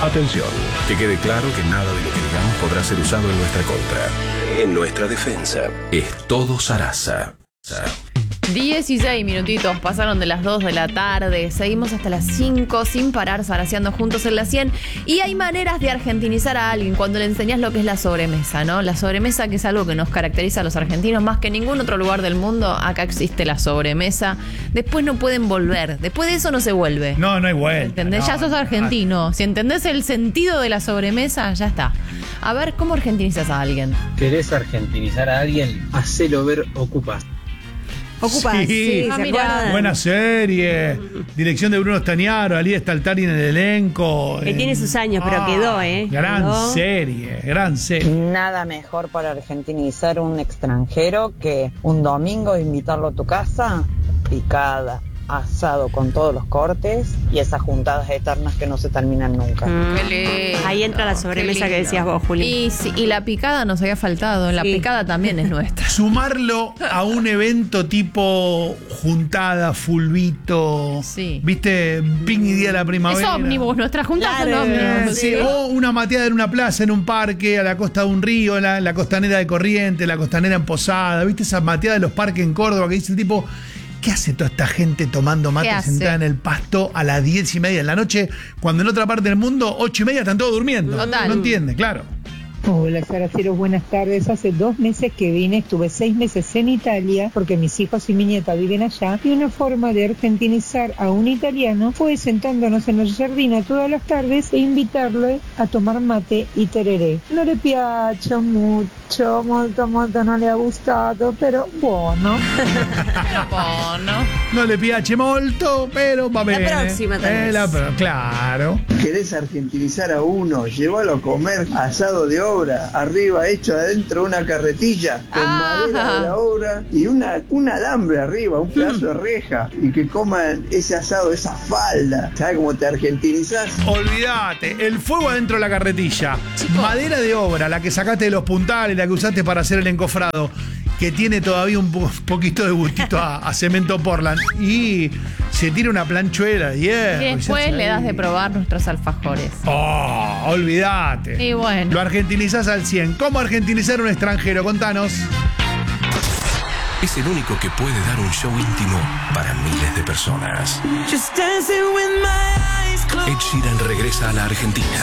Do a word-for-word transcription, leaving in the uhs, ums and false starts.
Atención, que quede claro que nada de lo que digamos podrá ser usado en nuestra contra. En nuestra defensa, es todo zaraza. dieciséis minutitos pasaron de las dos de la tarde. Seguimos hasta las cinco sin parar, zaraseando juntos en la cien. Y hay maneras de argentinizar a alguien cuando le enseñas lo que es la sobremesa, ¿no? La sobremesa, que es algo que nos caracteriza a los argentinos más que en ningún otro lugar del mundo. Acá existe la sobremesa. Después no pueden volver. Después de eso no se vuelve. No, no hay vuelta. ¿Entendés? No, ya sos argentino. Si entendés el sentido de la sobremesa, ya está. A ver, ¿cómo argentinizas a alguien? ¿Querés argentinizar a alguien? Hacelo ver Ocupa. Ocupa, Sí. sí, Ah, ¿se mirá. acuerdan? Buena serie. Dirección de Bruno Stagnaro, Alía Staltari en el elenco. Que Eh, tiene sus años, pero ah, quedó, ¿eh? Gran Quedó. serie, gran serie. Nada mejor para argentinizar un extranjero que un domingo invitarlo a tu casa, picada, asado con todos los cortes y esas juntadas eternas que no se terminan nunca. Mm. Qué lindo, Ahí entra la qué sobremesa que lindo. decías vos, Juli. Y, sí, y la picada nos había faltado. La Sí. picada también es nuestra. Sumarlo a un evento tipo juntada, fulbito, Sí. ¿viste? Picnic día de la Es primavera. ómnibus, nuestras juntas Claro, son ómnibus. Sí, o una mateada en una plaza, en un parque, a la costa de un río, la, la costanera de Corrientes, la costanera en Posada. ¿Viste esas mateadas de los parques en Córdoba que dice el tipo, ¿qué hace toda esta gente tomando mate ¿Qué hace? sentada en el pasto a las diez y media de la noche, cuando en otra parte del mundo, ocho y media están todos durmiendo? Total. No entiende, claro. Hola, Zaraceros, buenas tardes. Hace dos meses que vine, estuve seis meses en Italia porque mis hijos y mi nieta viven allá, y una forma de argentinizar a un italiano fue sentándonos en el jardín todas las tardes e invitarlo a tomar mate y tereré. No le piace mucho, molto molto no le ha gustado, pero bueno. Pero bueno. No le piace molto, pero va bene. próxima, tal Eh, vez. la pro- claro. ¿Querés argentinizar a uno? Llévalo a comer asado de obra, arriba hecho adentro una carretilla con Ah. madera de la obra y una, un alambre arriba, un pedazo de reja, y que coman ese asado, esa falda. ¿Sabes cómo te argentinizás? Olvídate, el fuego adentro de la carretilla, madera de obra, la que sacaste de los puntales, la que usaste para hacer el encofrado, que tiene todavía un po- poquito de gustito a, a cemento Portland, y se tira una planchuela de hierro. Y después se le das hace de ahí. probar nuestros alfajores. Oh, olvídate. Y bueno. Lo argentinizás al cien. ¿Cómo argentinizar a un extranjero? Contanos. Es el único que puede dar un show íntimo para miles de personas. Ed Sheeran regresa a la Argentina